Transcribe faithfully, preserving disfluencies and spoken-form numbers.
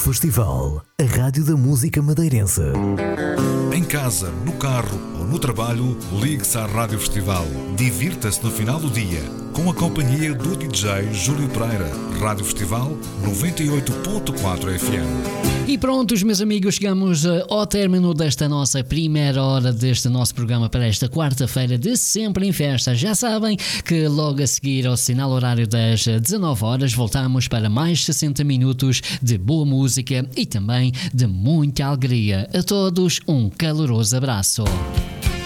Festival, a rádio da música madeirense. Em casa, no carro ou no trabalho, ligue-se à Rádio Festival. Divirta-se no final do dia com a companhia do D J Júlio Pereira. Rádio Festival noventa e oito ponto quatro F M. E prontos, meus amigos, chegamos ao término desta nossa primeira hora deste nosso programa para esta quarta-feira de Sempre em Festa. Já sabem que logo a seguir ao sinal horário das dezanove horas voltamos para mais sessenta minutos de boa música e também de muita alegria. A todos um caloroso abraço.